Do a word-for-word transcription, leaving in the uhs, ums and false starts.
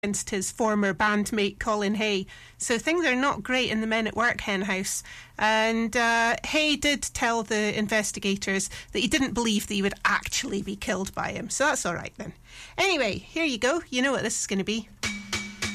against his former bandmate Colin Hay. So things are not great in the Men at Work hen house. And uh, Hay did tell the investigators that he didn't believe that he would actually be killed by him. So that's all right then. Anyway, here you go. You know what this is going to be.